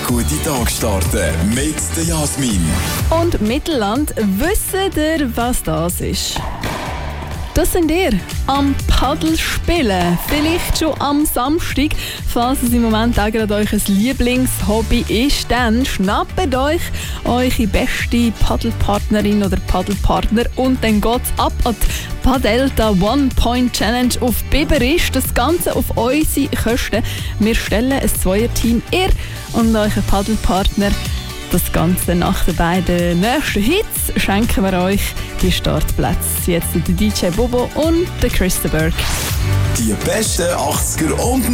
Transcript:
guten Tag starten mit der Jasmin. Und Mittelland, wisst ihr, was das ist? Das sind ihr am Paddel spielen. Vielleicht schon am Samstag. Falls es im Moment auch gerade euch ein Lieblingshobby ist, dann schnappt euch eure beste Paddelpartnerin oder Paddelpartner und dann geht's ab an die Padelta One-Point-Challenge auf Biberisch. Das Ganze auf unsere Kosten. Wir stellen ein Zweierteam, ihr und euren Paddelpartner. Das Ganze nach den beiden nächsten Hits schenken wir euch die Startplätze. Jetzt der DJ Bobo und der Chris de Burgh. Die besten 80er und